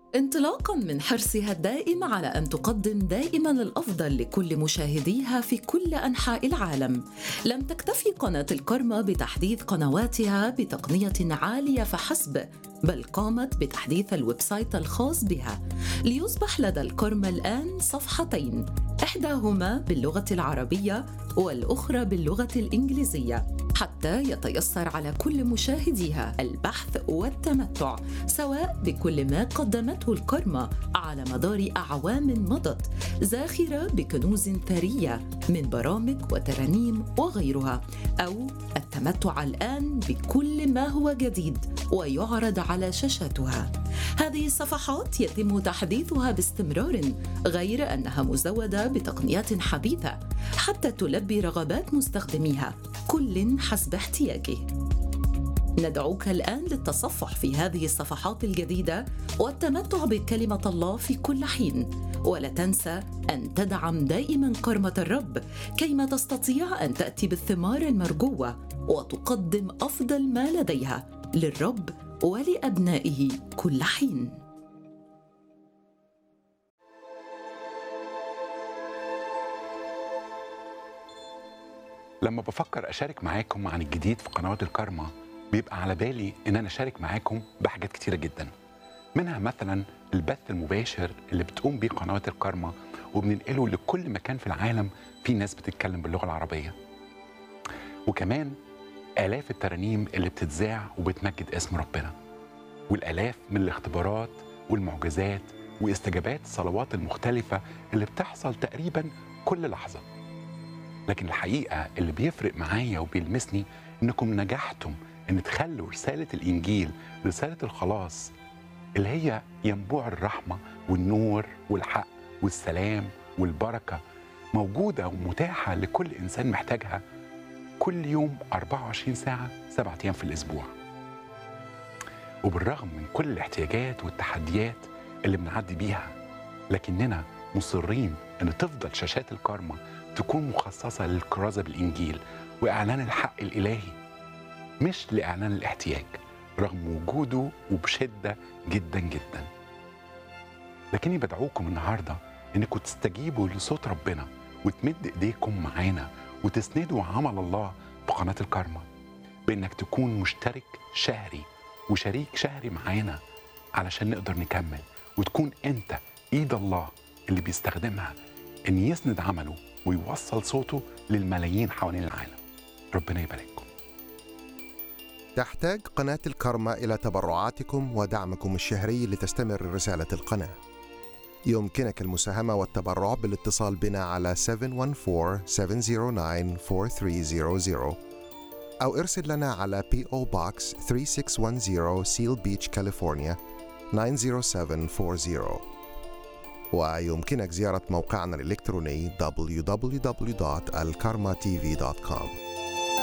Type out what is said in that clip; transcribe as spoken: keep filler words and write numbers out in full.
انطلاقاً من حرصها الدائم على أن تقدم دائماً الأفضل لكل مشاهديها في كل أنحاء العالم، لم تكتفي قناة الكرمة بتحديث قنواتها بتقنية عالية فحسب، بل قامت بتحديث الويب سايت الخاص بها ليصبح لدى الكرمة الآن صفحتين، إحداهما باللغة العربية والأخرى باللغة الإنجليزية، حتى يتيسر على كل مشاهديها البحث والتمتع سواء بكل ما قدمته الكرمة على مدار أعوام مضت، زاخرة بكنوز ثرية من برامج وترانيم وغيرها، أو التمتع الآن بكل ما هو جديد ويعرض على شاشاتها. هذه الصفحات يتم تحديثها باستمرار، غير أنها مزودة بتقنيات حديثة حتى تلبي رغبات مستخدميها كل حسب احتياجه. ندعوك الآن للتصفح في هذه الصفحات الجديدة والتمتع بكلمة الله في كل حين، ولا تنسى أن تدعم دائما كرمة الرب كيما تستطيع أن تأتي بالثمار المرجوة وتقدم أفضل ما لديها للرب ولأبنائه كل حين. لما بفكر أشارك معاكم عن الجديد في قنوات الكرمة بيبقى على بالي إن أنا أشارك معاكم بحاجات كتيرة جدا، منها مثلا البث المباشر اللي بتقوم بيه قنوات الكرمة وبننقله لكل مكان في العالم في ناس بتتكلم باللغة العربية، وكمان آلاف الترانيم اللي بتتذاع وبتمجد اسم ربنا، والآلاف من الاختبارات والمعجزات واستجابات الصلوات المختلفة اللي بتحصل تقريبا كل لحظة. لكن الحقيقة اللي بيفرق معايا وبيلمسني إنكم نجحتم إن تخلوا رسالة الإنجيل، رسالة الخلاص اللي هي ينبوع الرحمة والنور والحق والسلام والبركة، موجودة ومتاحة لكل إنسان محتاجها كل يوم أربعة وعشرين ساعة سبعة أيام في الأسبوع. وبالرغم من كل الاحتياجات والتحديات اللي بنعدي بيها، لكننا مصرين إن تفضل شاشات الكرمة تكون مخصصة للكرازة بالإنجيل وإعلان الحق الإلهي، مش لإعلان الاحتياج رغم وجوده وبشدة جدا جدا. لكني بدعوكم النهاردة إنكم تستجيبوا لصوت ربنا وتمد إيديكم معانا وتسندوا عمل الله بقناة الكرمة بإنك تكون مشترك شهري وشريك شهري معانا علشان نقدر نكمل، وتكون أنت إيد الله اللي بيستخدمها إن يسند عمله ويوصل صوته للملايين حوالين العالم. ربنا يبارككم. تحتاج قناة الكرمة إلى تبرعاتكم ودعمكم الشهري لتستمر رسالة القناة. يمكنك المساهمة والتبرع بالاتصال بنا على سبعة واحد أربعة سبعة صفر تسعة أربعة ثلاثة صفر صفر أو ارسل لنا على بي أو Box ثلاثة ستة واحد صفر Seal Beach, كاليفورنيا تسعة صفر سبعة أربعة. ويمكنك زيارة موقعنا الإلكتروني دبليو دبليو دبليو دوت الكارما تي في دوت كوم.